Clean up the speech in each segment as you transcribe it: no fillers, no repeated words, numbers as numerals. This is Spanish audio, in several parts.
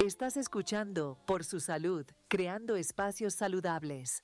Estás escuchando Por su Salud, creando espacios saludables.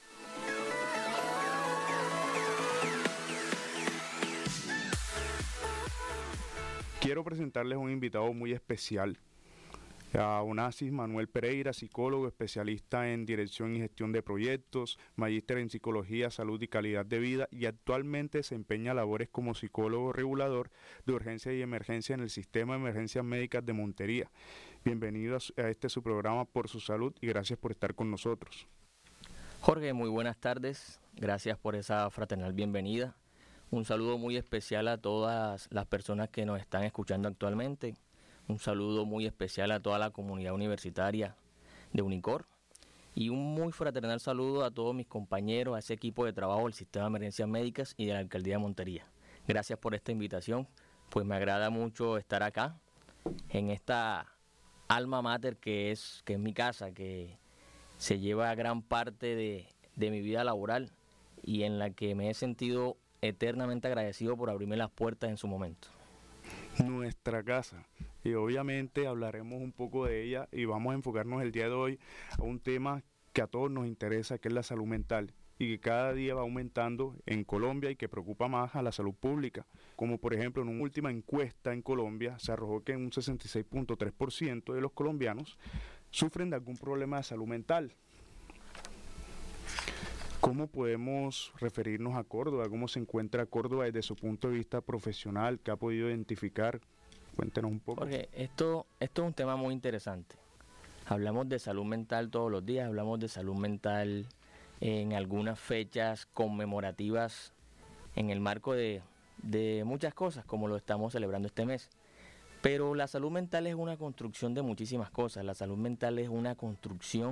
Quiero presentarles un invitado muy especial, a Onassis Manuel Pereira, psicólogo, especialista en dirección y gestión de proyectos, magíster en psicología, salud y calidad de vida, y actualmente desempeña labores como psicólogo regulador de urgencia y emergencia en el Sistema de Emergencias Médicas de Montería. Bienvenido a este su programa Por su Salud y gracias por estar con nosotros. Jorge, muy buenas tardes. Gracias por esa fraternal bienvenida. Un saludo muy especial a todas las personas que nos están escuchando actualmente. Un saludo muy especial a toda la comunidad universitaria de Unicor. Y un muy fraternal saludo a todos mis compañeros, a ese equipo de trabajo del Sistema de Emergencias Médicas y de la Alcaldía de Montería. Gracias por esta invitación. Pues me agrada mucho estar acá, en esta alma mater que es mi casa, que se lleva gran parte de mi vida laboral y en la que me he sentido eternamente agradecido por abrirme las puertas en su momento. Nuestra casa, y obviamente hablaremos un poco de ella y vamos a enfocarnos el día de hoy a un tema que a todos nos interesa, que es la salud mental y que cada día va aumentando en Colombia y que preocupa más a la salud pública. Como por ejemplo en una última encuesta en Colombia se arrojó que un 66.3% de los colombianos sufren de algún problema de salud mental. ¿Cómo podemos referirnos a Córdoba? ¿Cómo se encuentra Córdoba desde su punto de vista profesional? ¿Qué ha podido identificar? Cuéntenos un poco. Jorge, esto es un tema muy interesante. Hablamos de salud mental todos los días, hablamos de salud mental en algunas fechas conmemorativas en el marco de muchas cosas, como lo estamos celebrando este mes. Pero la salud mental es una construcción de muchísimas cosas. La salud mental es una construcción